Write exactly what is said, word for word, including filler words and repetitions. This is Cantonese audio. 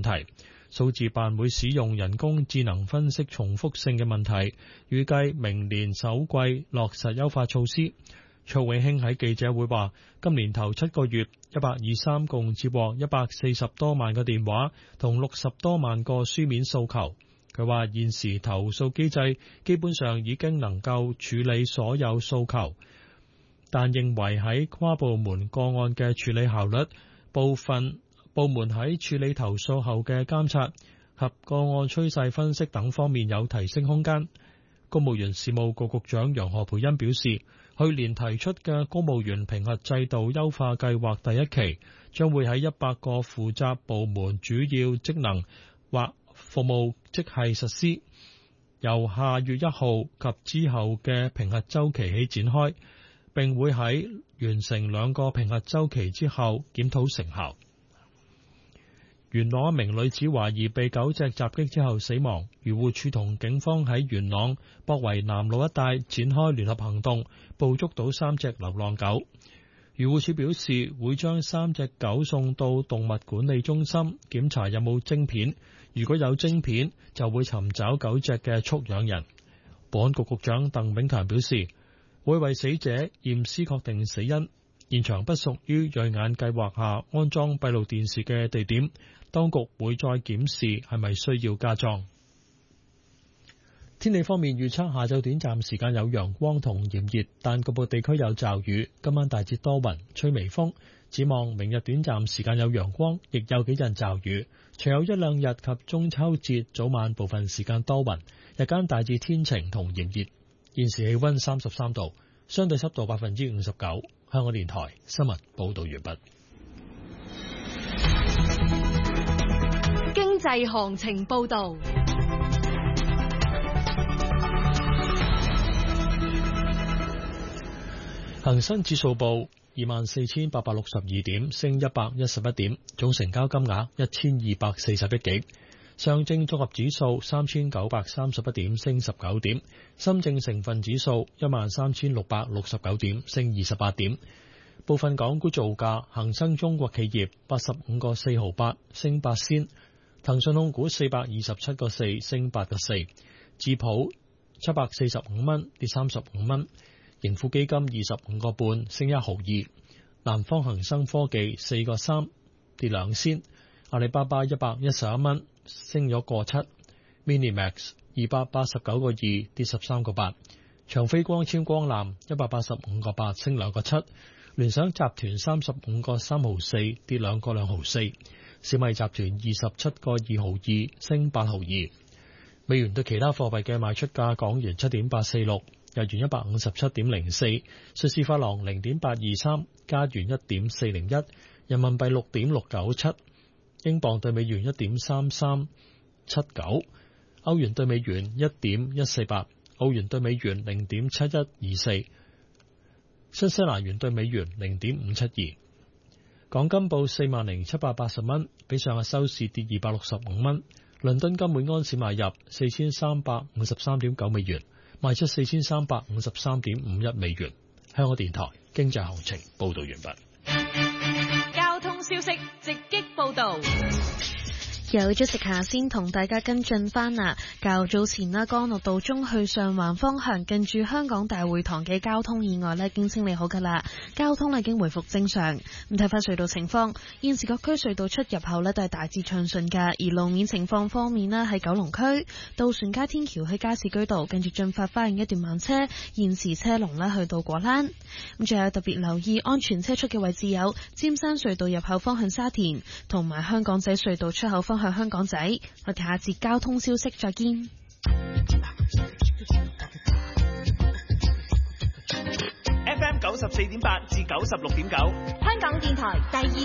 問題。數字辦會使用人工智能分析重複性嘅問題，預計明年首季落實優化措施。卓永興喺記者會話，今年頭七個月，一八二三共接獲一百四十多萬個電話同六十多萬個書面訴求。佢話現時投訴機制基本上已經能夠處理所有訴求，但認為喺跨部門個案嘅處理效率，部分部門喺處理投訴後嘅監察及個案趨勢分析等方面有提升空間。公務員事務局局長楊何蓓茵表示，去年提出嘅公務員評核制度優化計劃第一期將會喺一百個負責部門主要職能或服務職系實施，由下月一號及之後嘅評核週期起展開，並會喺完成兩個評核週期之後檢討成效。元朗一名女子懷疑被狗隻襲擊之後死亡，漁護署同警方喺元朗博圍南路一帶展開聯合行動，捕捉到三隻流浪狗。漁護署表示會將三隻狗送到動物管理中心檢查有冇晶片，如果有晶片就會尋找狗隻嘅畜養人。保安局局長鄧炳強表示會為死者驗屍確定死因，現場不屬於銳眼計劃下安裝閉路電視嘅地點，當局會再檢視係咪需要加裝。天氣方面預測下晝短暫時間有陽光同炎熱，但局部地區有驟雨。今晚大致多雲，吹微風。展望明日短暫時間有陽光，亦有幾陣驟雨。隨後一兩日及中秋節早晚部分時間多雲，日間大致天晴同炎熱。現時氣溫三十三度，相對濕度百分之五十九。香港電台新聞報道完畢。 經濟行情報道。 恒生指數報二萬四千八百六十二點，升一百一十一點，總成交金額一千二百四十億幾。上證綜合指數三千九百三十一點，升十九點。深證成分指數一萬三千六百六十九點，升二十八點。部分港股造價，恒生中國企業八十五個四毫八，升八仙。騰訊控股四百二十七個四，升八個四。智普七百四十五蚊，跌三十五蚊。盈富基金二十五個半，升一毫二。南方恒生科技四個三，跌兩仙。阿里巴巴一百一十一蚊，升咗個七。Minimax 二百八十九個二，跌十三個八。長飛光纖光纜一百八十五個八，升兩個七。聯想集團三十五個三毫四，跌兩個兩毫四。小米集團二十七個二毫二，升八毫二。美元對其他貨幣嘅賣出價：港元七點八四六。日元一百五十七點零四，瑞士法郎零點八二三，加元一點四零一，人民幣六點六九七，英鎊對美元一點三三七九，歐元對美元一點一四八，澳元對美元零點七一二四，新西蘭元對美元零點五七二。港金報四萬零七百八十蚊，比上日收市跌二百六十五蚊。倫敦金每安士買入四千三百五十三點九美元。賣出四千三百五十三點五一美元。香港電台經濟行情報道完畢。 交通消息直擊報道。 有咗食下先同大家跟進翻啊！較早前啦，干諾道中去上環方向近住香港大會堂嘅交通意外咧，已經清理好噶啦，交通咧已經回復正常。咁睇翻隧道情況，現時各區隧道出入口咧都係大致暢順噶。而路面情況方面咧，喺九龍區渡船街天橋去加士居道跟住進發花園一段慢車，現時車龍咧去到果欄。咁仲有特別留意安全車速嘅位置有尖山隧道入口方向沙田，同埋香港仔隧道出口方向向香港仔。我哋下節交通消息再見。 F M 九十四點八至九十六點九， 香港電台第二